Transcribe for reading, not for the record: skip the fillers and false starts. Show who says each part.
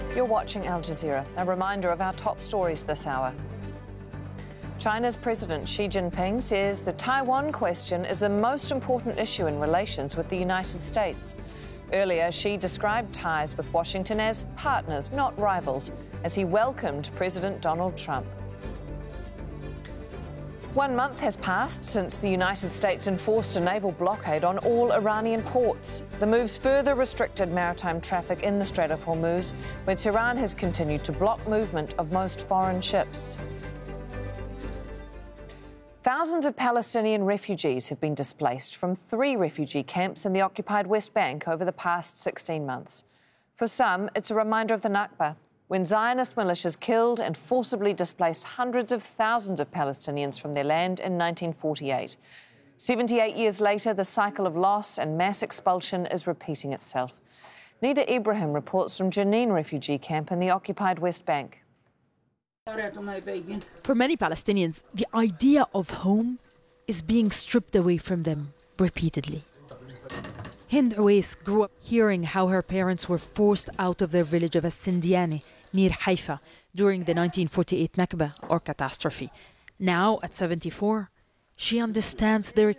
Speaker 1: You're watching Al Jazeera. A reminder of our top stories this hour. China's President Xi Jinping says the Taiwan question is the most important issue in relations with the United States. Earlier, Xi described ties with Washington as partners, not rivals, as he welcomed President Donald Trump. 1 month has passed since the United States enforced a naval blockade on all Iranian ports. The moves further restricted maritime traffic in the Strait of Hormuz, where Tehran has continued to block movement of most foreign ships. Thousands of Palestinian refugees have been displaced from 3 refugee camps in the occupied West Bank over the past 16 months. For some, it's a reminder of the Nakba, when Zionist militias killed and forcibly displaced hundreds of thousands of Palestinians from their land in 1948. 78 years later, the cycle of loss and mass expulsion is repeating itself. Nida Ibrahim reports from Jenin refugee camp in the occupied West Bank.
Speaker 2: For many Palestinians, the idea of home is being stripped away from them repeatedly. Hind Uwais grew up hearing how her parents were forced out of their village of As-Sindiani near Haifa during the 1948 Nakba, or catastrophe. Now, at 74, she understands their